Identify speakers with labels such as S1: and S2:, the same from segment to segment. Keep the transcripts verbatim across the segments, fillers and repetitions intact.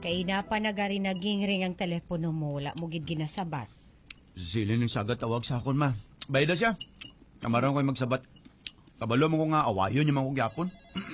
S1: Kay na pa nagari naging ring ang telepono mo, wala mo gid ginasabat.
S2: Sili ng sagat tawag sa akon, ma. Bayda siya. Kamaroon ko'y magsabat. Kabalo mo ko nga awayon yung mga gyapon.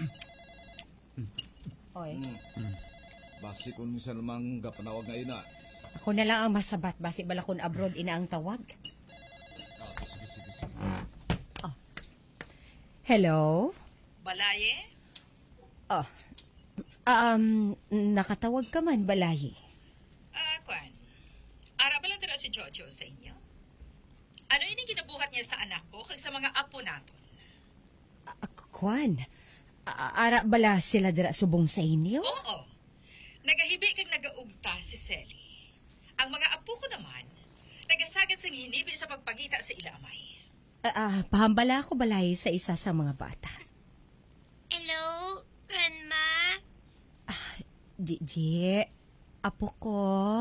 S1: Oy.
S3: Hmm. Basi kung sa namang gapanawag na ina.
S1: Ako na lang ang masabat, basi bala kun abroad ina ang tawag.
S3: Ah, sige, sige, sige.
S1: Oh. Hello?
S4: Balaye?
S1: Oh. Um, nakatawag ka man, Balayi.
S4: Ah, Kwan. Ara ba lang dira si Jojo sa inyo? Ano ini ginabuhat niya sa anak ko kag sa mga apo naton?
S1: Uh, Kwan, uh, ara bala sila dira subong sa inyo?
S4: Oo. Nagahibi kag nagaugta si Selly. Ang mga apo ko naman, nagasagad sa hinibi sa pagpagita sa ila amay.
S1: Ah, uh, pahambala ako, Balayi, sa isa sa mga bata.
S5: Hello, Grandma?
S1: Ah, Gigi, apo ko.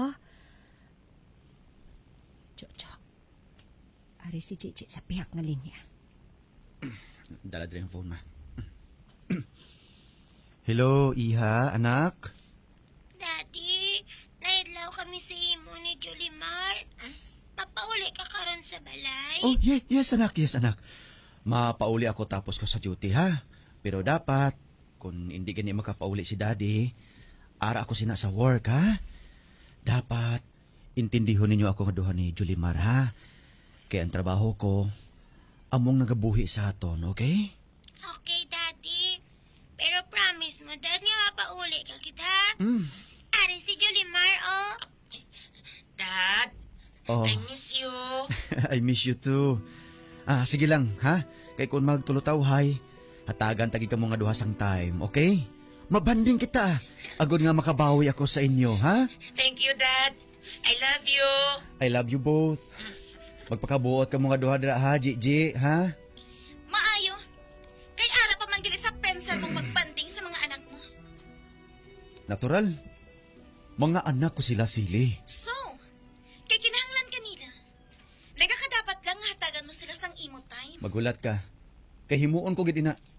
S1: Jojo, ari si Gigi sa pihak na linya.
S2: Dala din ang phone, ma. Hello, Iha, anak.
S5: Daddy, naidlaw kami sa imo ni Jolimar. Papauli ka karon sa balay?
S2: Oh, yes, yes, anak, yes, anak. Mapauli ako tapos ko sa duty, ha? Pero dapat, kung hindi gani makapauli si daddy, ara ako sina sa work, ha? Dapat, intindihon ninyo ako nga duha ni Julimar, ha? Kaya ang trabaho ko, among nagabuhi sa aton, okay?
S5: Okay, Daddy. Pero promise mo, Dad, nga mapauli ka kita.
S2: Mm.
S5: Ari si Jolimar, oh.
S4: Dad,
S2: Oh.
S4: I miss you.
S2: I miss you too. Ah, sige lang, ha? Kay kung magtulutaw-hay, hatagan tagi ka mo nga duha sang time, okay? Mabanding kita. Agod nga makabawi ako sa inyo, ha?
S4: Thank you, Dad. I love you.
S2: I love you both. Magpakabuot ka mo nga duha dira, ha, Gigi, ha?
S5: Maayo. Kay ara pa man dili sa pensan mong magbanding sa mga anak mo.
S2: Natural. Mga anak ko sila sili.
S5: So, kay kinahanglan kanila. Nagakadapat lang nga hatagan mo sila sang imo time.
S2: Magulat ka. Kay himuon ko gid ina.